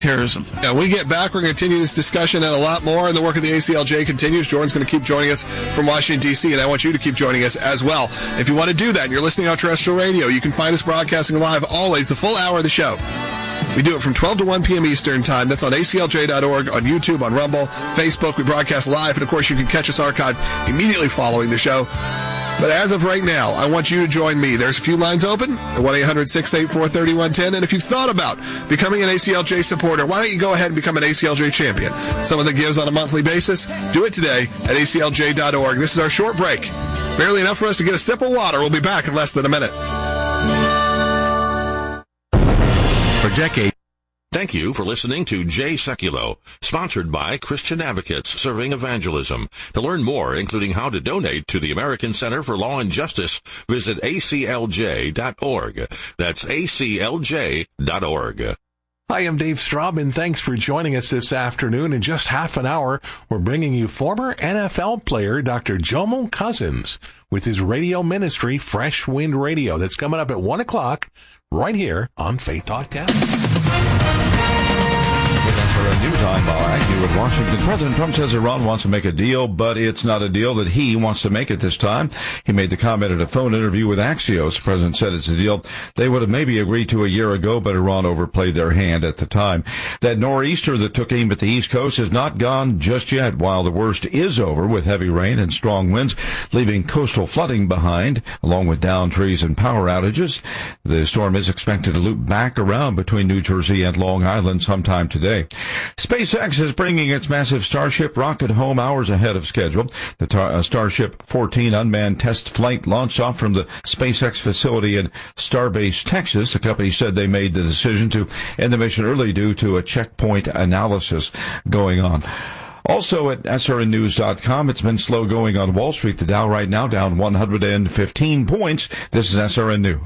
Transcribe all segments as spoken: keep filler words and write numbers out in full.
terrorism. Now, when we get back, we're going to continue this discussion and a lot more, and the work of the A C L J continues. Jordan's going to keep joining us from Washington, D C, and I want you to keep joining us as well. If you want to do that and you're listening on terrestrial radio, you can find us broadcasting live always, the full hour of the show. We do it from twelve to one p.m. Eastern Time. That's on A C L J dot org, on YouTube, on Rumble, Facebook. We broadcast live, and, of course, you can catch us archived immediately following the show. But as of right now, I want you to join me. There's a few lines open at one eight hundred six eight four three one one zero. And if you've thought about becoming an A C L J supporter, why don't you go ahead and become an A C L J champion? Someone that gives on a monthly basis? Do it today at A C L J dot org. This is our short break. Barely enough for us to get a sip of water. We'll be back in less than a minute. For decades. Thank you for listening to Jay Sekulow, sponsored by Christian Advocates Serving Evangelism. To learn more, including how to donate to the American Center for Law and Justice, visit A C L J dot org. That's A C L J dot org. Hi, I'm Dave Straub, and thanks for joining us this afternoon. In just half an hour, we're bringing you former N F L player Doctor Jomo Cousins with his radio ministry, Fresh Wind Radio. That's coming up at one o'clock right here on Faith Talk Town. For a new time, Bob Agnew in Washington. President Trump says Iran wants to make a deal, but it's not a deal that he wants to make at this time. He made the comment at a phone interview with Axios. The president said it's a deal they would have maybe agreed to a year ago, but Iran overplayed their hand at the time. That nor'easter that took aim at the East Coast is not gone just yet. While the worst is over with heavy rain and strong winds, leaving coastal flooding behind, along with downed trees and power outages, the storm is expected to loop back around between New Jersey and Long Island sometime today. SpaceX is bringing its massive Starship rocket home hours ahead of schedule. The tar- uh, Starship fourteen unmanned test flight launched off from the SpaceX facility in Starbase, Texas. The company said they made the decision to end the mission early due to a checkpoint analysis going on. Also at S R N news dot com, it's been slow going on Wall Street. The Dow right now down one hundred fifteen points. This is S R N News.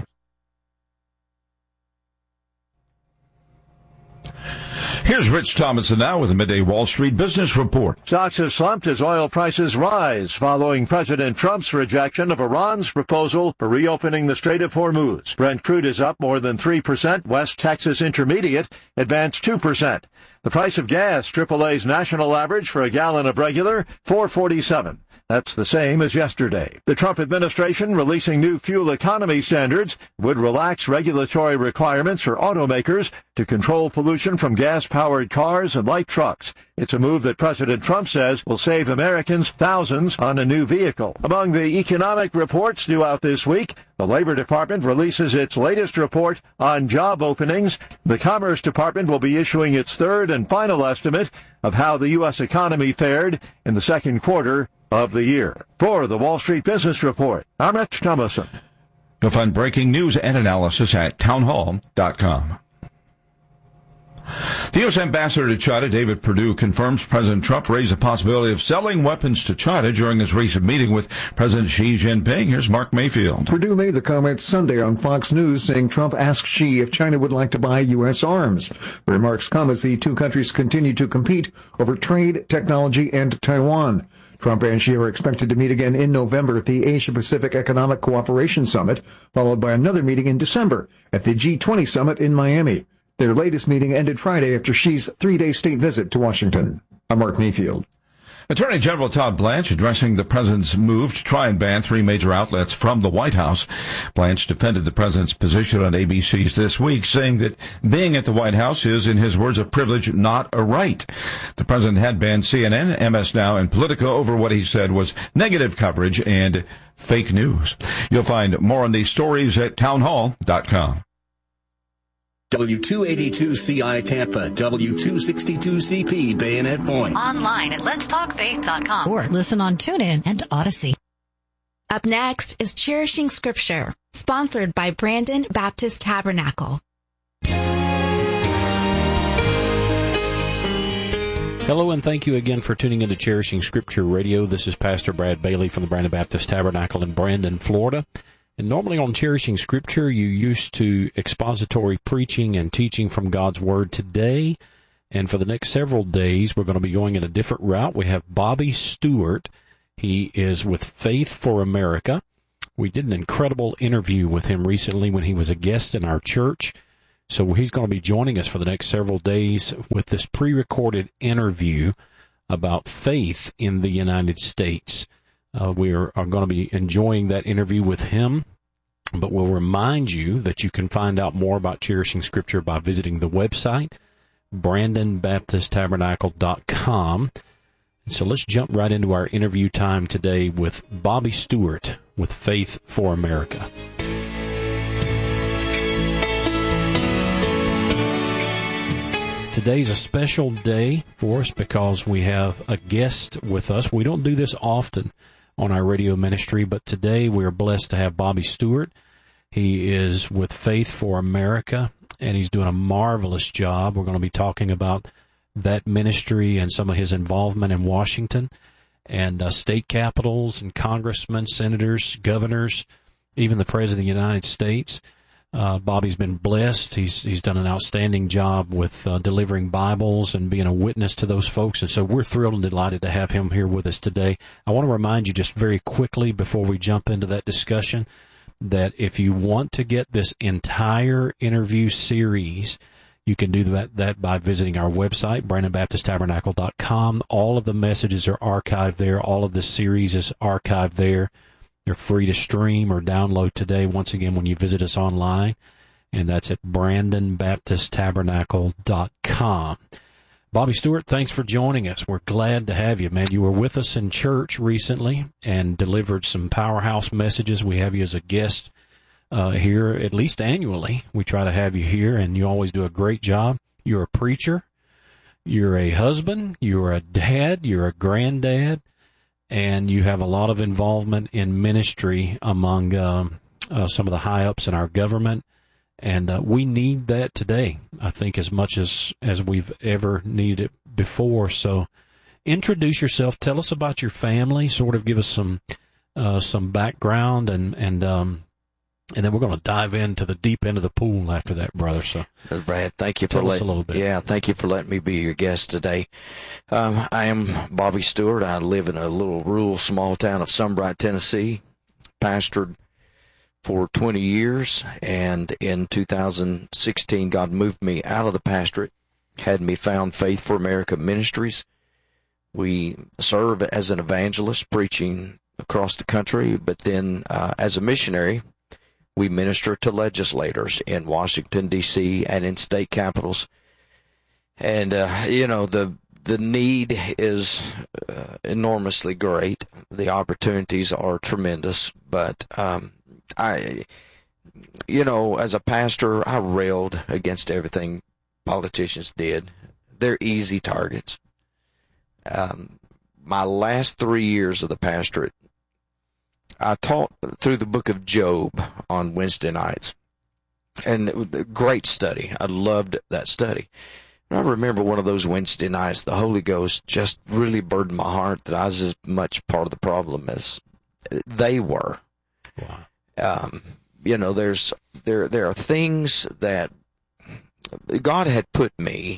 Here's Rich Thomason now with a midday Wall Street business report. Stocks have slumped as oil prices rise following President Trump's rejection of Iran's proposal for reopening the Strait of Hormuz. Brent crude is up more than three percent. West Texas Intermediate advanced two percent. The price of gas, triple A's national average for a gallon of regular, four forty-seven. That's the same as yesterday. The Trump administration releasing new fuel economy standards would relax regulatory requirements for automakers to control pollution from gas-powered cars and light trucks. It's a move that President Trump says will save Americans thousands on a new vehicle. Among the economic reports due out this week, the Labor Department releases its latest report on job openings. The Commerce Department will be issuing its third and final estimate of how the U S economy fared in the second quarter of the year. For the Wall Street Business Report, I'm Rich Thomason. You'll find breaking news and analysis at townhall dot com. The U S ambassador to China, David Perdue, confirms President Trump raised the possibility of selling weapons to China during his recent meeting with President Xi Jinping. Here's Mark Mayfield. Perdue made the comments Sunday on Fox News, saying Trump asked Xi if China would like to buy U S arms. The remarks come as the two countries continue to compete over trade, technology, and Taiwan. Trump and Xi are expected to meet again in November at the Asia-Pacific Economic Cooperation Summit, followed by another meeting in December at the G twenty Summit in Miami. Their latest meeting ended Friday after Xi's three-day state visit to Washington. I'm Mark Mayfield. Attorney General Todd Blanche addressing the president's move to try and ban three major outlets from the White House. Blanche defended the president's position on A B C's This Week, saying that being at the White House is, in his words, a privilege, not a right. The president had banned C N N, M S Now, and Politico over what he said was negative coverage and fake news. You'll find more on these stories at townhall dot com. W two eighty-two C I Tampa, W two sixty-two C P Bayonet Point. Online at lets talk faith dot com. Or listen on TuneIn and Odyssey. Up next is Cherishing Scripture, sponsored by Brandon Baptist Tabernacle. Hello, and thank you again for tuning into Cherishing Scripture Radio. This is Pastor Brad Bailey from the Brandon Baptist Tabernacle in Brandon, Florida. And normally on Cherishing Scripture, you used to expository preaching and teaching from God's Word. Today, and for the next several days, we're going to be going in a different route. We have Bobby Stewart. He is with Faith for America. We did an incredible interview with him recently when he was a guest in our church. So he's going to be joining us for the next several days with this pre-recorded interview about faith in the United States. Uh, we are, are going to be enjoying that interview with him, but we'll remind you that you can find out more about Cherishing Scripture by visiting the website, brandon baptist tabernacle dot com. So let's jump right into our interview time today with Bobby Stewart with Faith for America. Today's a special day for us because we have a guest with us. We don't do this often on our radio ministry, but today we are blessed to have Bobby Stewart. He is with Faith for America, and he's doing a marvelous job. We're going to be talking about that ministry and some of his involvement in Washington and uh, state capitals and congressmen, senators, governors, even the President of the United States. Uh, Bobby's been blessed. He's he's done an outstanding job with uh, delivering Bibles and being a witness to those folks. And so we're thrilled and delighted to have him here with us today. I want to remind you just very quickly before we jump into that discussion that if you want to get this entire interview series, you can do that, that by visiting our website, brandon baptist tabernacle dot com. All of the messages are archived there. All of the series is archived there. They're free to stream or download today, once again, when you visit us online, and that's at brandon baptist tabernacle dot com. Bobby Stewart, thanks for joining us. We're glad to have you, man. You were with us in church recently and delivered some powerhouse messages. We have you as a guest uh, here at least annually. We try to have you here, and you always do a great job. You're a preacher. You're a husband. You're a dad. You're a granddad. And you have a lot of involvement in ministry among um, uh, some of the high-ups in our government. And uh, we need that today, I think, as much as, as we've ever needed it before. So introduce yourself. Tell us about your family. Sort of give us some uh, some background, and, and, um, and then we're going to dive into the deep end of the pool after that, brother. So, Brad, thank you for tell us letting, a little bit. Yeah, thank you for letting me be your guest today. Um, I am Bobby Stewart. I live in a little rural small town of Sunbright, Tennessee. Pastored for twenty years, and in two thousand sixteen, God moved me out of the pastorate, had me found Faith for America Ministries. We serve as an evangelist, preaching across the country, but then uh, as a missionary, we minister to legislators in Washington, D C, and in state capitals. And, uh, you know, the the need is uh, enormously great. The opportunities are tremendous. But, um, I, you know, as a pastor, I railed against everything politicians did. They're easy targets. Um, my last three years of the pastorate, I taught through the book of Job on Wednesday nights, and it was a great study. I loved that study. And I remember one of those Wednesday nights, the Holy Ghost just really burdened my heart that I was as much part of the problem as they were. Wow. Um, you know, there's there there are things that God had put me.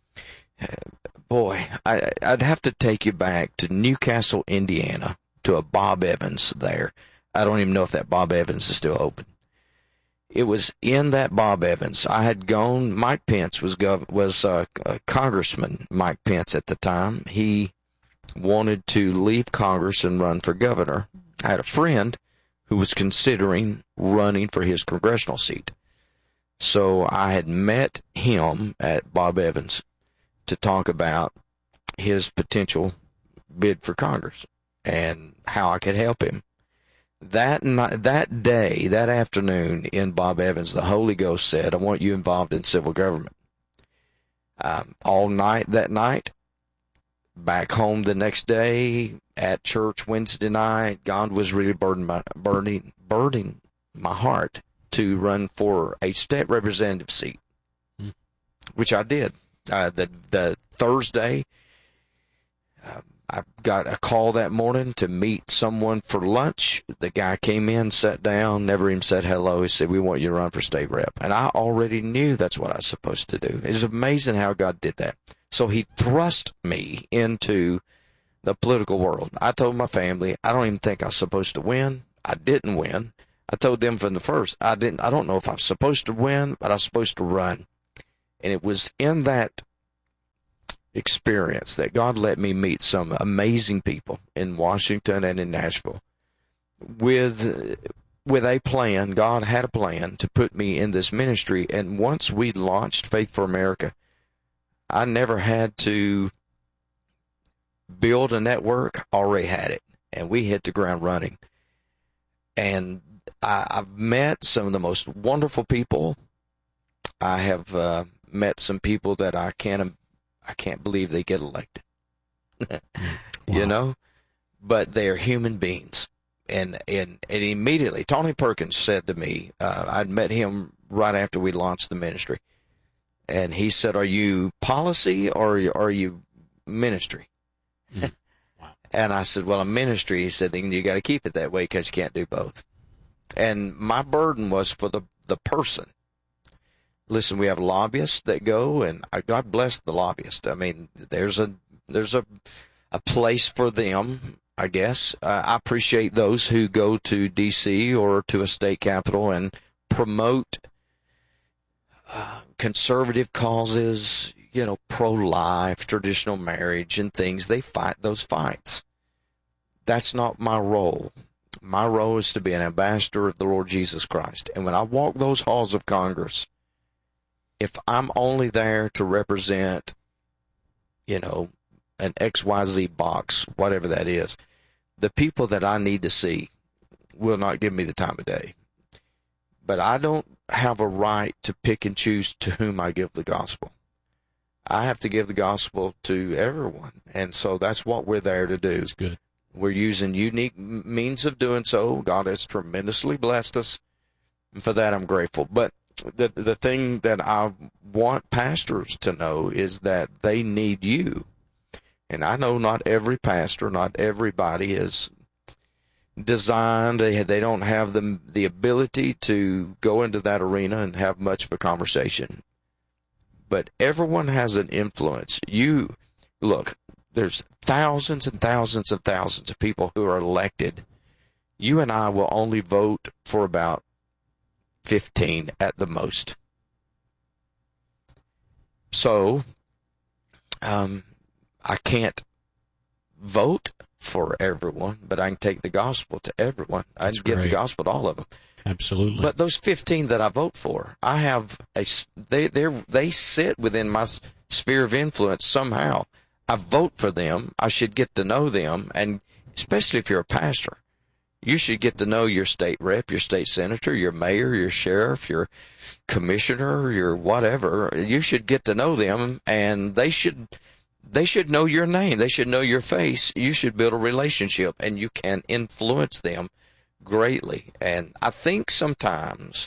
Boy, I, I'd have to take you back to Newcastle, Indiana, to a Bob Evans there. I don't even know if that Bob Evans is still open. It was in that Bob Evans. I had gone, Mike Pence was gov, was uh, uh, Congressman Mike Pence at the time. He wanted to leave Congress and run for governor. I had a friend who was considering running for his congressional seat. So I had met him at Bob Evans to talk about his potential bid for Congress and how I could help him. That night, that day, that afternoon in Bob Evans, the Holy Ghost said, I want you involved in civil government. Um, all night that night, back home the next day, at church Wednesday night, God was really burdening my, burdening, burdening my heart to run for a state representative seat, mm. which I did. Uh, the, the Thursday, uh, I got a call that morning to meet someone for lunch. The guy came in, sat down, never even said hello. He said, we want you to run for state rep. And I already knew that's what I was supposed to do. It's amazing how God did that. So he thrust me into the political world. I told my family, I don't even think I was supposed to win. I didn't win. I told them from the first, I didn't, I don't know if I'm supposed to win, but I'm supposed to run. And it was in that experience that God let me meet some amazing people in Washington and in Nashville with, with a plan. God had a plan to put me in this ministry. And once we launched Faith for America, I never had to build a network, already had it. And we hit the ground running. And I, I've met some of the most wonderful people. I have uh, met some people that I can't, I can't believe they get elected. Wow. You know, but they're human beings. And, and and immediately, Tony Perkins said to me, uh, I'd met him right after we launched the ministry, and he said, "Are you policy or are you ministry?" Mm. Wow. And I said, "Well, I'm ministry." He said, "Then you got to keep it that way because you can't do both." And my burden was for the the person. Listen, we have lobbyists that go, and God bless the lobbyists. I mean, there's a there's a a place for them, I guess. Uh, I appreciate those who go to D C or to a state capitol and promote uh, conservative causes, you know, pro-life, traditional marriage, and things. They fight those fights. That's not my role. My role is to be an ambassador of the Lord Jesus Christ. And when I walk those halls of Congress, if I'm only there to represent, you know, an X Y Z box, whatever that is, the people that I need to see will not give me the time of day. But I don't have a right to pick and choose to whom I give the gospel. I have to give the gospel to everyone. And so that's what we're there to do. That's good. We're using unique means of doing so. God has tremendously blessed us. And for that, I'm grateful. But the the thing that I want pastors to know is that they need you. And I know not every pastor, not everybody is designed. They, they don't have the, the ability to go into that arena and have much of a conversation. But everyone has an influence. You, look, there's thousands and thousands and thousands of people who are elected. You and I will only vote for about fifteen at the most. So, um, I can't vote for everyone, but I can take the gospel to everyone. I That's can give great. the gospel to all of them. Absolutely. But those fifteen that I vote for, I have a, they, they they sit within my sphere of influence somehow. I vote for them. I should get to know them. And especially if you're a pastor, you should get to know your state rep, your state senator, your mayor, your sheriff, your commissioner, your whatever. You should get to know them, and they should, they should know your name. They should know your face. You should build a relationship, and you can influence them greatly. And I think sometimes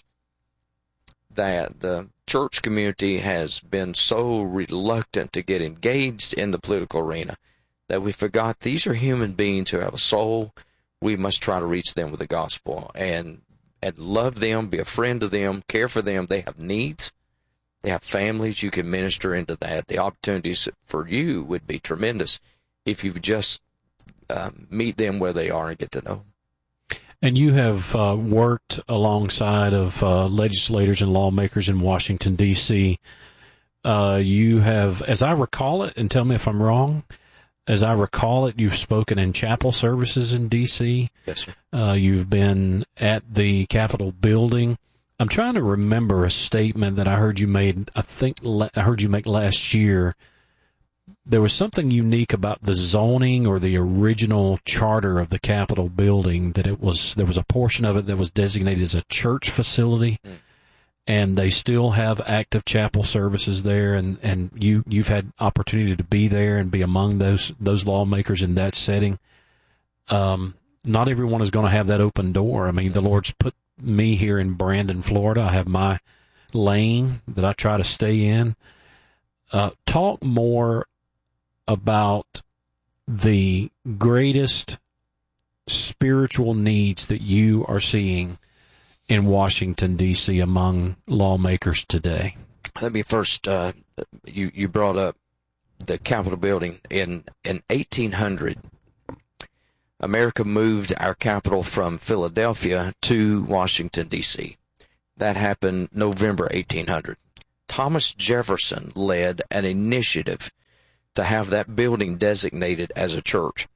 that the church community has been so reluctant to get engaged in the political arena that we forgot these are human beings who have a soul. We must try to reach them with the gospel and and love them, be a friend to them, care for them. They have needs. They have families. You can minister into that. The opportunities for you would be tremendous if you just uh, meet them where they are and get to know them. And you have uh, worked alongside of uh, legislators and lawmakers in Washington, D C Uh, you have, as I recall it, and tell me if I'm wrong, as I recall it, you've spoken in chapel services in D C Yes, sir. Uh, you've been at the Capitol building. I'm trying to remember a statement that I heard you made, I think I heard you make last year. There was something unique about the zoning or the original charter of the Capitol building, that it was, there was a portion of it that was designated as a church facility, mm. and they still have active chapel services there, and, and you, you've had opportunity to be there and be among those, those lawmakers in that setting. Um, not everyone is going to have that open door. I mean, the Lord's put me here in Brandon, Florida. I have my lane that I try to stay in. Uh, talk more about the greatest spiritual needs that you are seeing in Washington, D C among lawmakers today. Let me first, uh, you, you brought up the Capitol building. In, in eighteen hundred, America moved our capital from Philadelphia to Washington, D C That happened November eighteen hundred. Thomas Jefferson led an initiative to have that building designated as a church.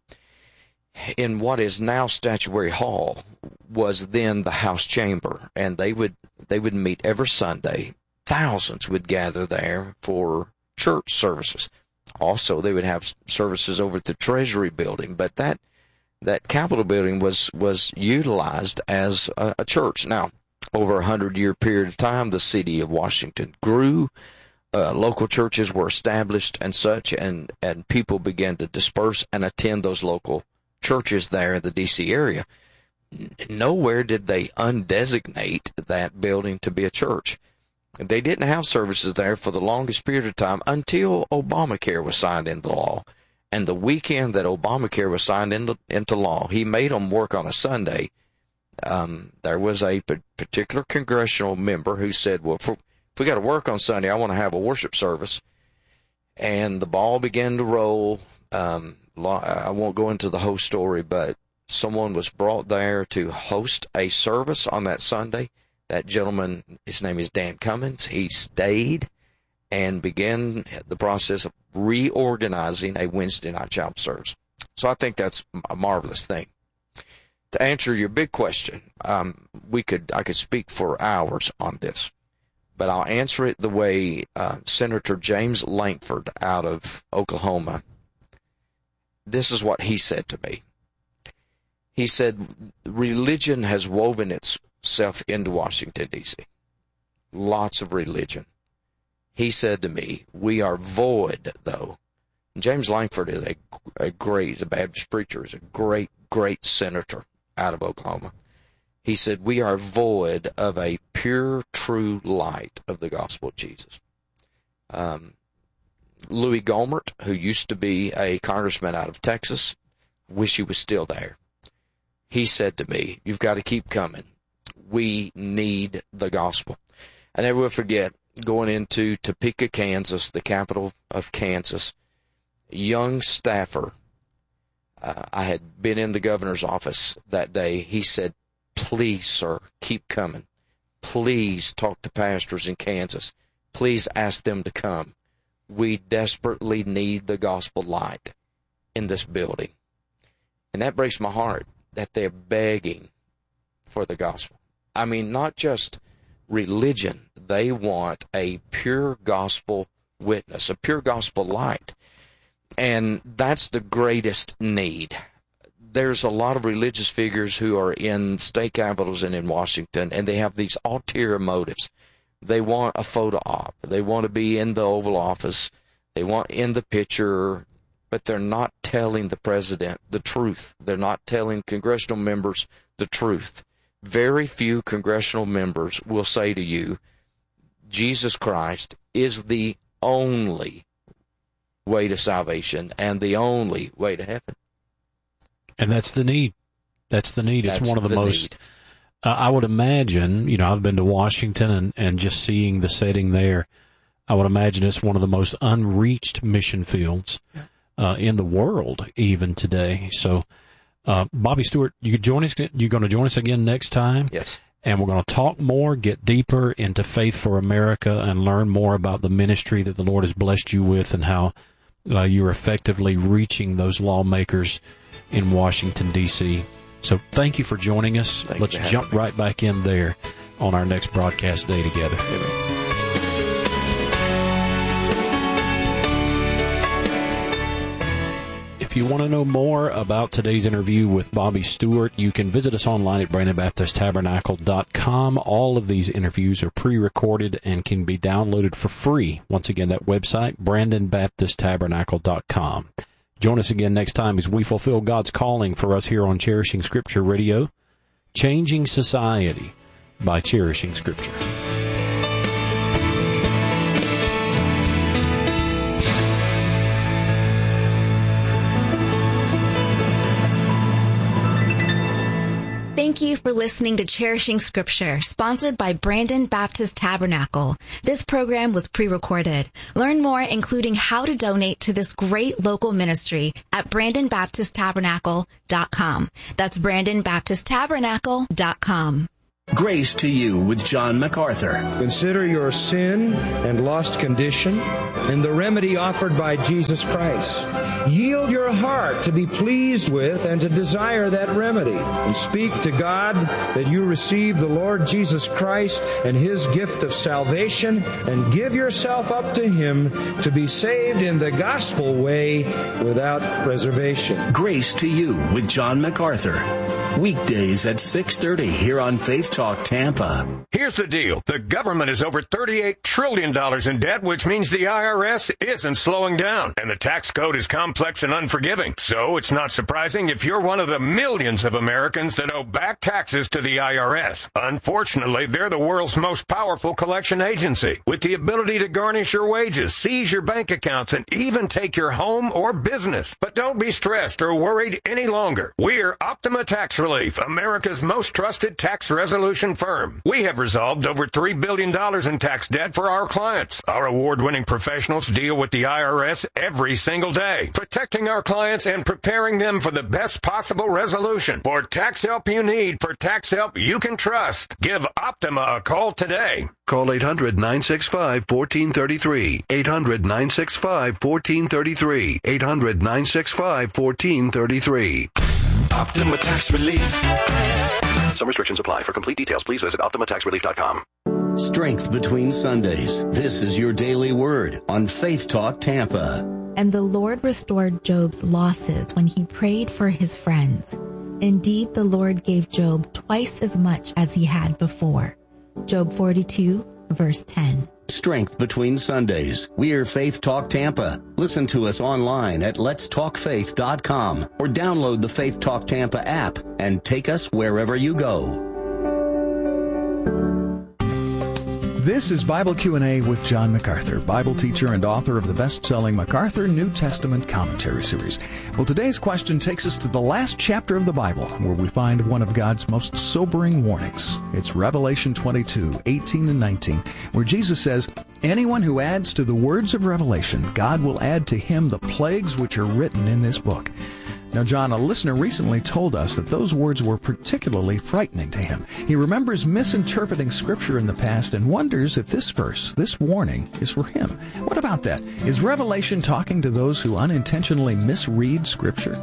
In what is now Statuary Hall was then the House Chamber, and they would they would meet every Sunday. Thousands would gather there for church services. Also, they would have services over at the Treasury Building, but that that Capitol building was was utilized as a, a church. Now, over a hundred-year period of time, the city of Washington grew. Uh, local churches were established and such, and, and people began to disperse and attend those local churches there in the D C area. Nowhere did they undesignate that building to be a church. They didn't have services there for the longest period of time until Obamacare was signed into law. And the weekend that Obamacare was signed into, into law, he made them work on a Sunday. Um, there was a particular congressional member who said, well, if, if we got to work on Sunday, I want to have a worship service. And the ball began to roll. Um, I won't go into the whole story, but someone was brought there to host a service on that Sunday. That gentleman, his name is Dan Cummins. He stayed and began the process of reorganizing a Wednesday night chapel service. So I think that's a marvelous thing. To answer your big question, um, we could I could speak for hours on this, but I'll answer it the way uh, Senator James Lankford out of Oklahoma. This is what he said to me. He said, religion has woven itself into Washington, D C Lots of religion. He said to me, we are void, though. James Lankford is a, a great, he's a Baptist preacher, is a great, great senator out of Oklahoma. He said, we are void of a pure, true light of the gospel of Jesus. Um, Louis Gohmert, who used to be a congressman out of Texas, wish he was still there. He said to me, you've got to keep coming. We need the gospel. I never will forget going into Topeka, Kansas, the capital of Kansas. A young staffer, uh, I had been in the governor's office that day. He said, please, sir, keep coming. Please talk to pastors in Kansas. Please ask them to come. We desperately need the gospel light in this building. And that breaks my heart that they're begging for the gospel. I mean, not just religion. They want a pure gospel witness, a pure gospel light. And that's the greatest need. There's a lot of religious figures who are in state capitals and in Washington, and they have these ulterior motives. They want a photo op. They want to be in the Oval Office. They want in the picture, but they're not telling the president the truth. They're not telling congressional members the truth. Very few congressional members will say to you, Jesus Christ is the only way to salvation and the only way to heaven. And that's the need. That's the need. That's it's one of the, the most, uh, I would imagine, you know, I've been to Washington and, and just seeing the setting there, I would imagine it's one of the most unreached mission fields uh, in the world even today. So, uh, Bobby Stewart, you could join us. You're going to join us again next time. Yes. And we're going to talk more, get deeper into Faith for America, and learn more about the ministry that the Lord has blessed you with and how uh, you're effectively reaching those lawmakers in Washington, D C So thank you for joining us. Thank Let's jump right back in there on our next broadcast day together. Amen. If you want to know more about today's interview with Bobby Stewart, you can visit us online at Brandon Baptist Tabernacle dot com. All of these interviews are pre-recorded and can be downloaded for free. Once again, that website, Brandon Baptist Tabernacle dot com. Join us again next time as we fulfill God's calling for us here on Cherishing Scripture Radio, changing society by cherishing Scripture. Thank you for listening to Cherishing Scripture, sponsored by Brandon Baptist Tabernacle. This program was pre-recorded. Learn more, including how to donate to this great local ministry, at brandon baptist tabernacle dot com. That's brandon baptist tabernacle dot com. Grace to You with John MacArthur. Consider your sin and lost condition and the remedy offered by Jesus Christ. Yield your heart to be pleased with and to desire that remedy. And speak to God that you receive the Lord Jesus Christ and His gift of salvation, and give yourself up to Him to be saved in the gospel way without reservation. Grace to You with John MacArthur. Weekdays at six thirty here on Faith Talk Tampa. Here's the deal. The government is over thirty-eight trillion dollars in debt, which means the I R S isn't slowing down. And the tax code is complex and unforgiving. So it's not surprising if you're one of the millions of Americans that owe back taxes to the I R S. Unfortunately, they're the world's most powerful collection agency, with the ability to garnish your wages, seize your bank accounts, and even take your home or business. But don't be stressed or worried any longer. We're Optima Tax Relief, America's most trusted tax resolution firm. We have resolved over three billion dollars in tax debt for our clients. Our award-winning professionals deal with the I R S every single day, protecting our clients and preparing them for the best possible resolution. For tax help you need, for tax help you can trust, give Optima a call today. Call eight hundred, nine six five, one four three three. eight hundred, nine six five, one four three three. eight hundred, nine six five, one four three three. Optima Tax Relief. Some restrictions apply. For complete details, please visit optima tax relief dot com. Strength between Sundays. This is your daily word on Faith Talk Tampa. And the Lord restored Job's losses when he prayed for his friends. Indeed, the Lord gave Job twice as much as he had before. Job forty-two, verse ten. Strength between Sundays. We're Faith Talk Tampa. Listen to us online at lets talk faith dot com or download the Faith Talk Tampa app and take us wherever you go. This is Bible Q and A with John MacArthur, Bible teacher and author of the best-selling MacArthur New Testament Commentary Series. Well, today's question takes us to the last chapter of the Bible, where we find one of God's most sobering warnings. It's Revelation twenty-two, eighteen and nineteen, where Jesus says, "Anyone who adds to the words of Revelation, God will add to him the plagues which are written in this book." Now, John, a listener recently told us that those words were particularly frightening to him. He remembers misinterpreting Scripture in the past and wonders if this verse, this warning, is for him. What about that? Is Revelation talking to those who unintentionally misread Scripture?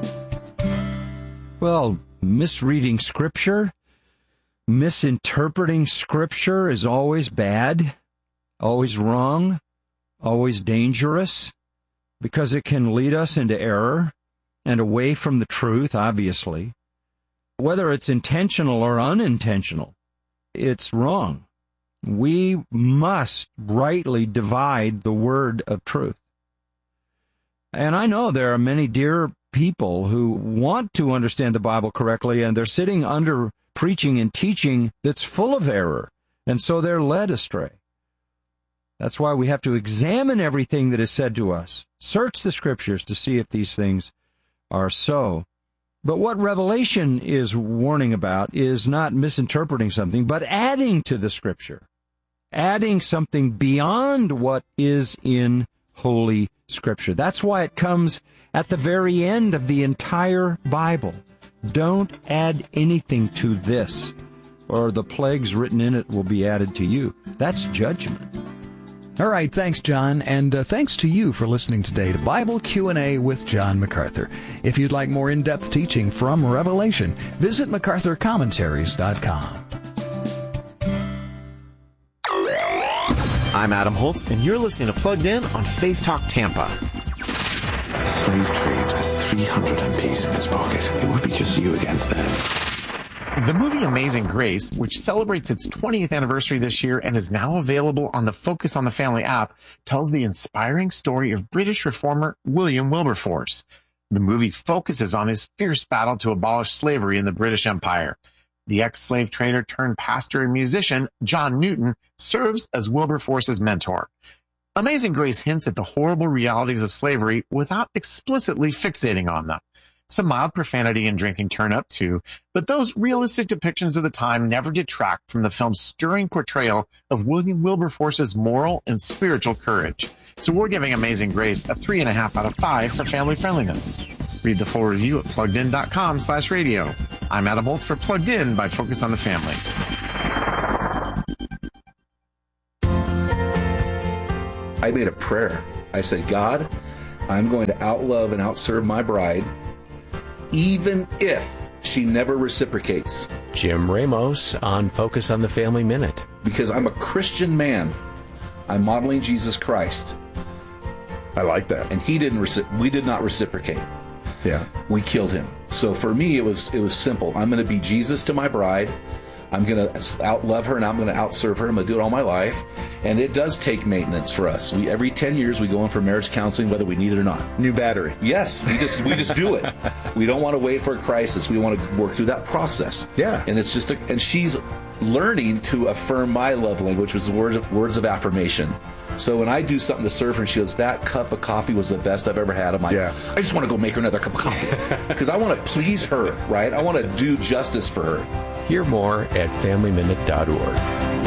Well, misreading Scripture, misinterpreting Scripture is always bad, always wrong, always dangerous, because it can lead us into error and away from the truth, obviously. Whether it's intentional or unintentional, it's wrong. We must rightly divide the word of truth. And I know there are many dear people who want to understand the Bible correctly, and they're sitting under preaching and teaching that's full of error, and so they're led astray. That's why we have to examine everything that is said to us, search the Scriptures to see if these things are so. But what Revelation is warning about is not misinterpreting something, but adding to the Scripture, adding something beyond what is in Holy Scripture. That's why it comes at the very end of the entire Bible. Don't add anything to this, or the plagues written in it will be added to you. That's judgment. All right, thanks, John, and uh, thanks to you for listening today to Bible Q and A with John MacArthur. If you'd like more in-depth teaching from Revelation, visit macarthur commentaries dot com. I'm Adam Holtz, and you're listening to Plugged In on Faith Talk Tampa. Slave trade has three hundred M Ps in its pocket. It would be just you against them. The movie Amazing Grace, which celebrates its twentieth anniversary this year and is now available on the Focus on the Family app, tells the inspiring story of British reformer William Wilberforce. The movie focuses on his fierce battle to abolish slavery in the British Empire. The ex-slave trainer turned pastor and musician, John Newton, serves as Wilberforce's mentor. Amazing Grace hints at the horrible realities of slavery without explicitly fixating on them. some mild profanity and drinking turn up too, but those realistic depictions of the time never detract from the film's stirring portrayal of William Wilberforce's moral and spiritual courage. So we're giving Amazing Grace a three and a half out of five for family friendliness. Read the full review at pluggedin.com slash radio. I'm Adam Holtz for Plugged In by Focus on the Family. I made a prayer. I said, God, I'm going to outlove and outserve my bride, even if she never reciprocates. Jim Ramos on Focus on the Family Minute. Because I'm a Christian man. I'm modeling Jesus Christ. I like that. And he didn't recip- we did not reciprocate. Yeah. We killed him. So for me, it was it was simple. I'm going to be Jesus to my bride. I'm going to outlove her, and I'm going to outserve her. I'm going to do it all my life. And it does take maintenance for us. We every ten years we go in for marriage counseling, whether we need it or not. New battery. Yes, we just we just do it. We don't want to wait for a crisis. We want to work through that process. Yeah. And it's just a, and she's learning to affirm my love language, which is words of, words of affirmation. So when I do something to serve her, and she goes, "That cup of coffee was the best I've ever had." I'm like, yeah. I just want to go make her another cup of coffee because I want to please her, right? I want to do justice for her. Hear more at family minute dot org.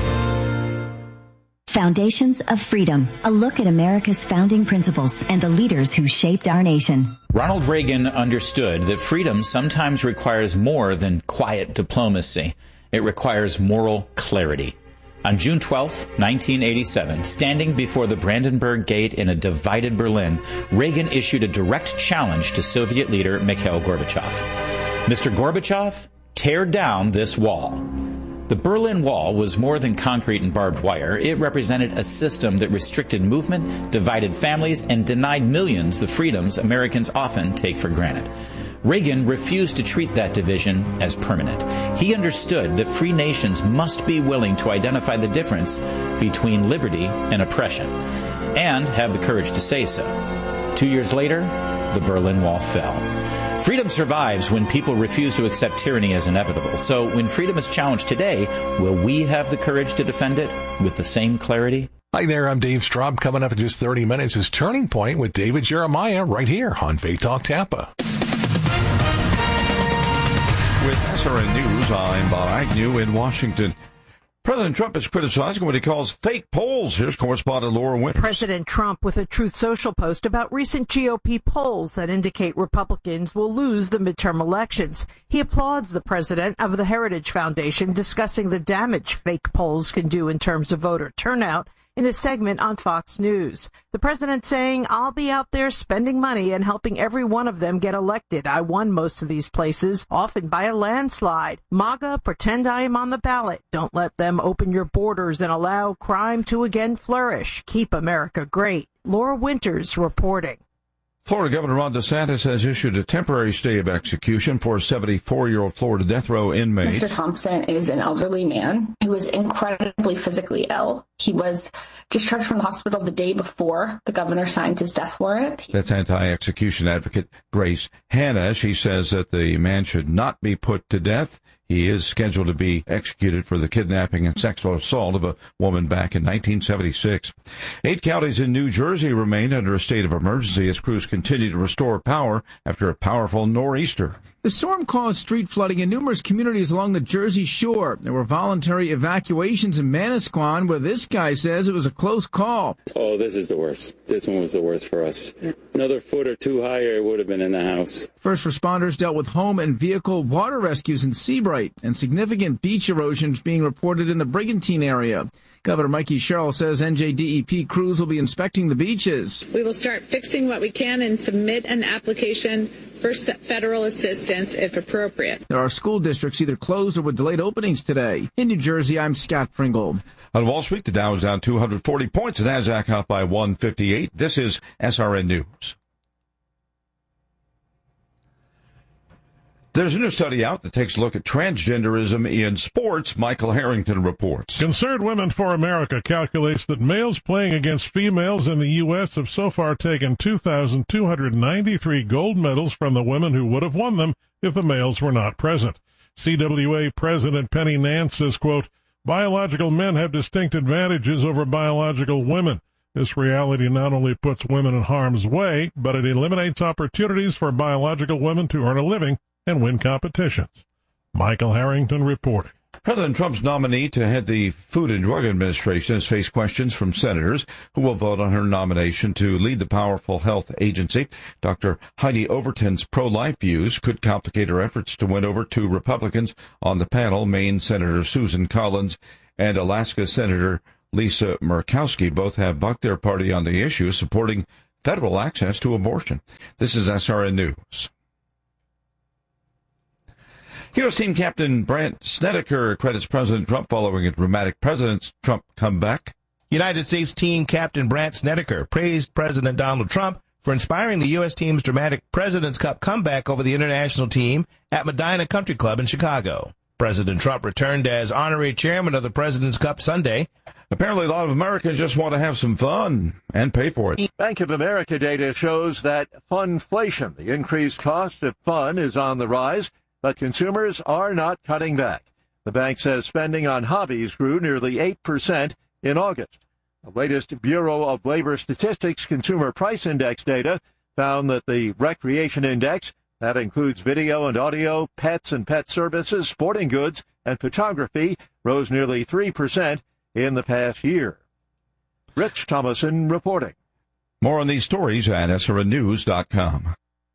Foundations of Freedom, a look at America's founding principles and the leaders who shaped our nation. Ronald Reagan understood that freedom sometimes requires more than quiet diplomacy. It requires moral clarity. On June twelfth, nineteen eighty-seven, standing before the Brandenburg Gate in a divided Berlin, Reagan issued a direct challenge to Soviet leader Mikhail Gorbachev. Mister Gorbachev, tear down this wall. The Berlin Wall was more than concrete and barbed wire. It represented a system that restricted movement, divided families, and denied millions the freedoms Americans often take for granted. Reagan refused to treat that division as permanent. He understood that free nations must be willing to identify the difference between liberty and oppression, and have the courage to say so. Two years later, the Berlin Wall fell. Freedom survives when people refuse to accept tyranny as inevitable. So when freedom is challenged today, will we have the courage to defend it with the same clarity? Hi there, I'm Dave Straub. Coming up in just thirty minutes is Turning Point with David Jeremiah right here on Faith Talk Tampa. With S R N News, I'm Bob Agnew in Washington. President Trump is criticizing what he calls fake polls. Here's correspondent Laura Winters. President Trump with a Truth Social post about recent G O P polls that indicate Republicans will lose the midterm elections. He applauds the president of the Heritage Foundation discussing the damage fake polls can do in terms of voter turnout in a segment on Fox News. The president saying, "I'll be out there spending money and helping every one of them get elected. I won most of these places, often by a landslide. MAGA, pretend I am on the ballot. Don't let them open your borders and allow crime to again flourish. Keep America great." Laura Winters reporting. Florida Governor Ron DeSantis has issued a temporary stay of execution for a seventy-four-year-old Florida death row inmate. Mister Thompson is an elderly man who was incredibly physically ill. He was discharged from the hospital the day before the governor signed his death warrant. That's anti-execution advocate Grace Hanna. She says that the man should not be put to death. He is scheduled to be executed for the kidnapping and sexual assault of a woman back in nineteen seventy-six. Eight counties in New Jersey remain under a state of emergency as crews continue to restore power after a powerful nor'easter. The storm caused street flooding in numerous communities along the Jersey Shore. There were voluntary evacuations in Manasquan, where this guy says it was a close call. Oh, this is the worst. This one was the worst for us. Another foot or two higher, it would have been in the house. First responders dealt with home and vehicle water rescues in Seabright, and significant beach erosion is being reported in the Brigantine area. Governor Mikey Sherrill says N J D E P crews will be inspecting the beaches. We will start fixing what we can and submit an application for federal assistance if appropriate. There are school districts either closed or with delayed openings today. In New Jersey, I'm Scott Pringle. On Wall Street, the Dow is down two hundred forty points, the Nasdaq off by one fifty-eight. This is S R N News. There's a new study out that takes a look at transgenderism in sports. Michael Harrington reports. Concerned Women for America calculates that males playing against females in the U S have so far taken two thousand two hundred ninety-three gold medals from the women who would have won them if the males were not present. C W A President Penny Nance says, quote, "Biological men have distinct advantages over biological women. This reality not only puts women in harm's way, but it eliminates opportunities for biological women to earn a living and win competitions. Michael Harrington reporting. President Trump's nominee to head the Food and Drug Administration has faced questions from senators who will vote on her nomination to lead the powerful health agency. Doctor Heidi Overton's pro-life views could complicate her efforts to win over two Republicans on the panel. Maine Senator Susan Collins and Alaska Senator Lisa Murkowski both have bucked their party on the issue, supporting federal access to abortion. This is S R N News. Heroes team captain Brandt Snedeker credits President Trump following a dramatic President Trump comeback. United States team captain Brandt Snedeker praised President Donald Trump for inspiring the U S team's dramatic President's Cup comeback over the international team at Medina Country Club in Chicago. President Trump returned as honorary chairman of the President's Cup Sunday. Apparently, a lot of Americans just want to have some fun and pay for it. Bank of America data shows that funflation, the increased cost of fun, is on the rise, but consumers are not cutting back. The bank says spending on hobbies grew nearly eight percent in August. The latest Bureau of Labor Statistics Consumer Price Index data found that the Recreation Index, that includes video and audio, pets and pet services, sporting goods, and photography, rose nearly three percent in the past year. Rich Thomason reporting. More on these stories at S R N news dot com.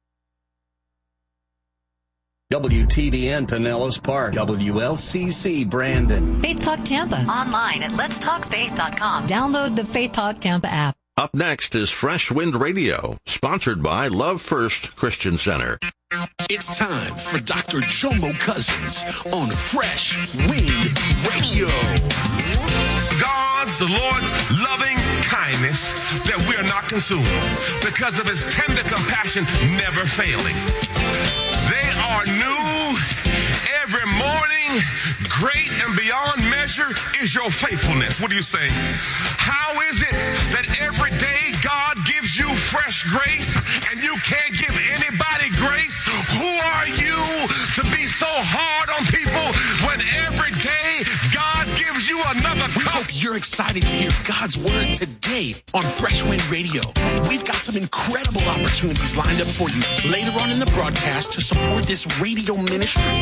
W T B N Pinellas Park, W L C C Brandon. Faith Talk Tampa. Online at lets talk faith dot com. Download the Faith Talk Tampa app. Up next is Fresh Wind Radio, sponsored by Love First Christian Center. It's time for Doctor Jomo Cousins on Fresh Wind Radio. God's, the Lord's loving kindness that we are not consumed because of his tender compassion never failing. They are new every morning. Great and beyond measure is your faithfulness. What are you saying? How is it that every day God gives you fresh grace and you can't give anybody grace? Who are you to be so hard on people when every day God gives you another cup? We hope you're excited to hear God's word today on Fresh Wind Radio. We've got some incredible opportunities lined up for you later on in the broadcast to support this radio ministry.